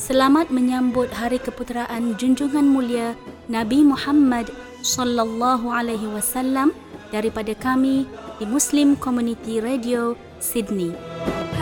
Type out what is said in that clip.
Selamat menyambut Hari Keputeraan Junjungan Mulia Nabi Muhammad sallallahu alaihi wasallam daripada kami di Muslim Community Radio Sydney.